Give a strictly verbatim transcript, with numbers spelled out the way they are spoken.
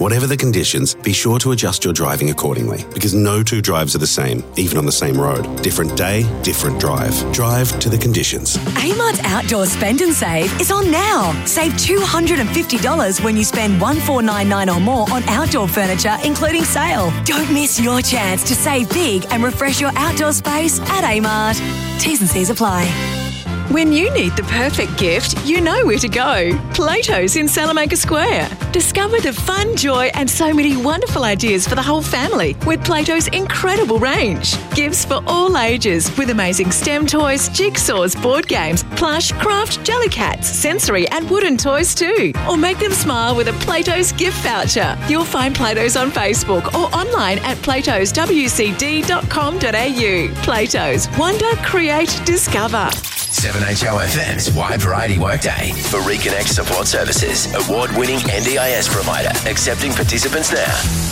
Whatever the conditions, be sure to adjust your driving accordingly, because no two drives are the same, even on the same road. Different day, different drive. Drive to the conditions. Amart's Outdoor Spend and Save is on now. Save two hundred fifty dollars when you spend one thousand four hundred ninety-nine dollars or more on outdoor furniture, including sale. Don't miss your chance to save big and refresh your outdoor space at Amart. T's and C's apply. When you need the perfect gift, you know where to go. Plato's in Salamanca Square. Discover the fun, joy and so many wonderful ideas for the whole family with Plato's incredible range. Gifts for all ages with amazing STEM toys, jigsaws, board games, plush, craft, jellycats, sensory and wooden toys too. Or make them smile with a Plato's gift voucher. You'll find Plato's on Facebook or online at platos w c d dot com dot a u. Plato's. Wonder, create, discover. seven H O F M's Wide Variety Workday for Reconnect Support Services, award-winning N D I S provider, accepting participants now.